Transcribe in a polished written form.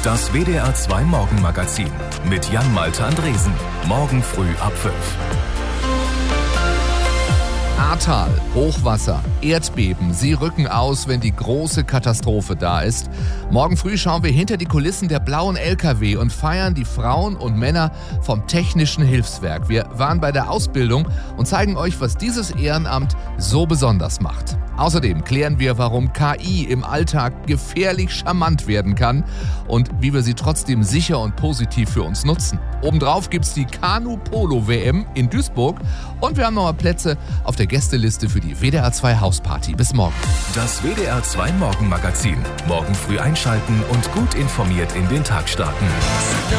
Das WDR 2 Morgenmagazin mit Jan-Malte Andresen. Morgen früh ab 5. Ahrtal, Hochwasser, Erdbeben, sie rücken aus, wenn die große Katastrophe da ist. Morgen früh schauen wir hinter die Kulissen der blauen LKW und feiern die Frauen und Männer vom Technischen Hilfswerk. Wir waren bei der Ausbildung und zeigen euch, was dieses Ehrenamt so besonders macht. Außerdem klären wir, warum KI im Alltag gefährlich charmant werden kann und wie wir sie trotzdem sicher und positiv für uns nutzen. Obendrauf gibt's die Kanu-Polo-WM in Duisburg und wir haben nochmal Plätze auf der Gästeliste für die WDR 2 Hausparty. Bis morgen. Das WDR 2 Morgenmagazin. Morgen früh einschalten und gut informiert in den Tag starten.